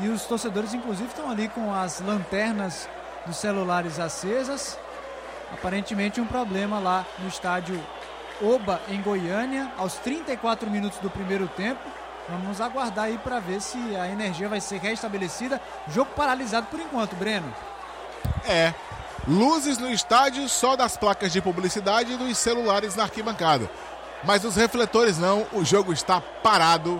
e os torcedores inclusive estão ali com as lanternas dos celulares acesas. Aparentemente um problema lá no estádio Oba, em Goiânia, aos 34 minutos do primeiro tempo. Vamos aguardar aí para ver se a energia vai ser restabelecida. Jogo paralisado por enquanto, Breno. Luzes no estádio só das placas de publicidade e dos celulares na arquibancada. Mas os refletores não, o jogo está parado.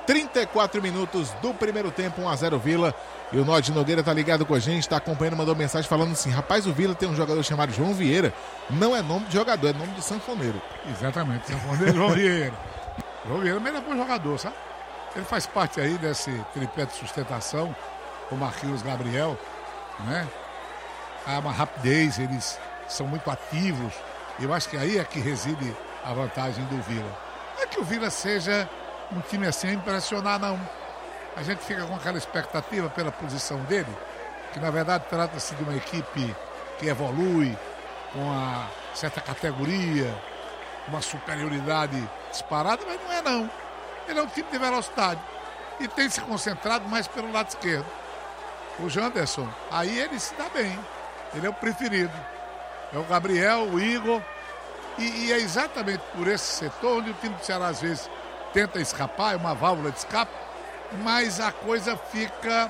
34 minutos do primeiro tempo, 1-0 Vila. E o Nod Nogueira tá ligado com a gente, tá acompanhando, mandou mensagem falando assim: rapaz, o Vila tem um jogador chamado João Vieira. Não é nome de jogador, é nome de sanfoneiro. Exatamente, sanfoneiro João Vieira. João Vieira também é bom jogador, sabe? Ele faz parte aí desse tripé de sustentação, o Marquinhos Gabriel, né? Há uma rapidez, eles são muito ativos. Eu acho que aí é que reside a vantagem do Vila. Não é que o Vila seja um time assim a impressionar, não. A gente fica com aquela expectativa pela posição dele, que na verdade trata-se de uma equipe que evolui com uma certa categoria, uma superioridade disparada, mas não é não. Ele é um time de velocidade e tem se concentrado mais pelo lado esquerdo. O Janderson, aí ele se dá bem, ele é o preferido. É o Gabriel, o Igor, e é exatamente por esse setor onde o time do Ceará às vezes tenta escapar, é uma válvula de escape, mas a coisa fica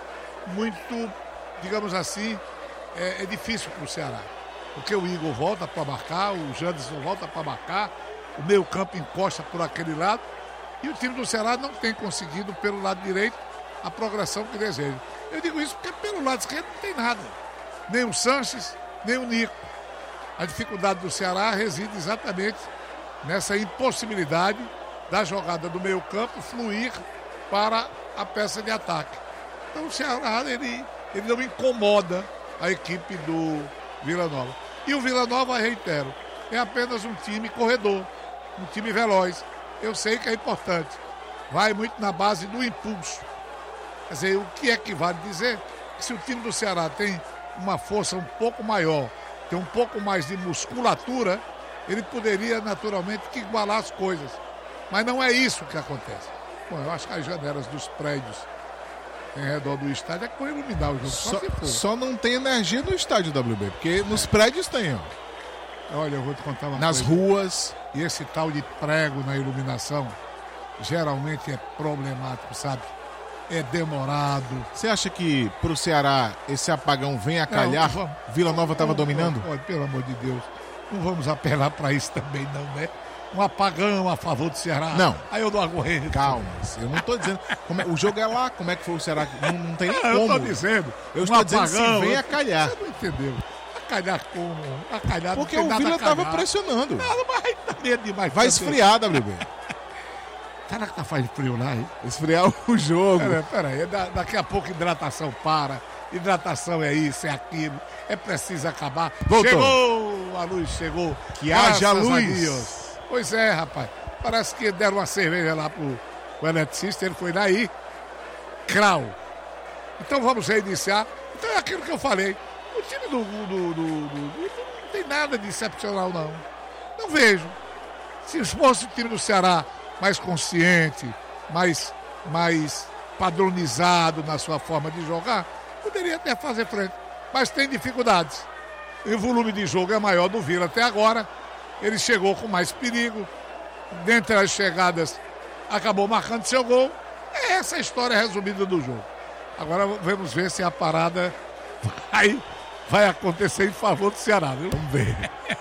muito, digamos assim, é difícil para o Ceará. Porque o Igor volta para marcar, o Janderson volta para marcar, o meio campo encosta por aquele lado, e o time do Ceará não tem conseguido, pelo lado direito, a progressão que deseja. Eu digo isso porque pelo lado esquerdo não tem nada. Nem o Sanches, nem o Nico. A dificuldade do Ceará reside exatamente nessa impossibilidade da jogada do meio campo fluir para a peça de ataque. Então o Ceará, ele não incomoda a equipe do Vila Nova. E o Vila Nova, reitero, é apenas um time corredor, um time veloz. Eu sei que é importante. Vai muito na base do impulso. Quer dizer, o que é que vale dizer? Que se o time do Ceará tem uma força um pouco maior, tem um pouco mais de musculatura, ele poderia naturalmente que igualar as coisas. Mas não é isso que acontece. Bom, eu acho que as janelas dos prédios em redor do estádio é que vão iluminar o jogo. Só não tem energia no estádio, WB, porque nos prédios tem, ó. Olha, eu vou te contar uma nas coisa. ruas. E esse tal de prego na iluminação geralmente é problemático, sabe? É demorado. Você acha que pro Ceará esse apagão vem a calhar? Não, Vila Nova estava dominando? Pelo amor de Deus, não vamos apelar para isso também não, né? Um apagão a favor do Ceará. Não. Aí eu não aguento. Calma, eu não estou dizendo. O jogo é lá, como é que foi o Ceará? Não tem nem como. Eu estou dizendo. Eu estou dizendo se vem a calhar. Você não entendeu. A calhar como? A calhar porque não tem o Vila estava pressionando. Não, mas tá medo demais. Vai esfriar, WB. Será que tá fazendo frio lá, hein? Esfriar o jogo. Peraí, daqui a pouco hidratação para. Hidratação é isso, é aquilo. É preciso acabar. Voltou. Chegou! A luz chegou. Que haja luz. Pois é, rapaz. Parece que deram uma cerveja lá pro eletricista, ele foi lá e crau. Então vamos reiniciar. Então é aquilo que eu falei. O time do não tem nada de excepcional, não. Não vejo. Se fosse o time do Ceará mais consciente, mais padronizado na sua forma de jogar, poderia até fazer frente. Mas tem dificuldades. E o volume de jogo é maior do Vila até agora. Ele chegou com mais perigo. Dentre as chegadas, acabou marcando seu gol. É essa a história resumida do jogo. Agora vamos ver se a parada vai acontecer em favor do Ceará, viu? Vamos ver.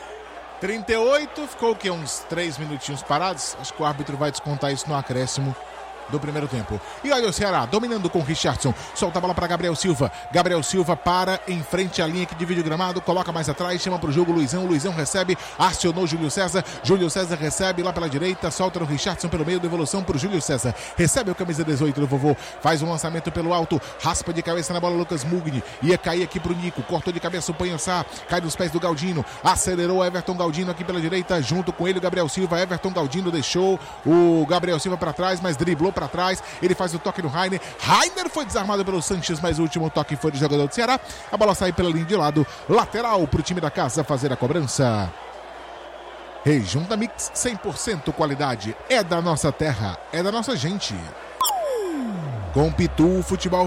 38, ficou o quê? Uns 3 minutinhos parados? Acho que o árbitro vai descontar isso no acréscimo do primeiro tempo. E olha o Ceará, dominando com o Richardson. Solta a bola para Gabriel Silva. Gabriel Silva para em frente à linha que divide o gramado. Coloca mais atrás, chama para o jogo Luizão. Luizão recebe, acionou Júlio César. Júlio César recebe lá pela direita. Solta no Richardson pelo meio, devolução para o Júlio César. Recebe o camisa 18 do vovô. Faz um lançamento pelo alto. Raspa de cabeça na bola Lucas Mugni. Ia cair aqui para o Nico. Cortou de cabeça o Panhassá. Cai nos pés do Galdino. Acelerou Everton Galdino aqui pela direita. Junto com ele o Gabriel Silva. Everton Galdino deixou o Gabriel Silva para trás, mas driblou para trás, ele faz o toque no Rainer. Rainer foi desarmado pelo Sanches, mas o último toque foi do jogador do Ceará. A bola sai pela linha de lado, lateral para o time da casa fazer a cobrança. Rejunta Mix 100% qualidade, é da nossa terra, é da nossa gente. Com Pitu Futebol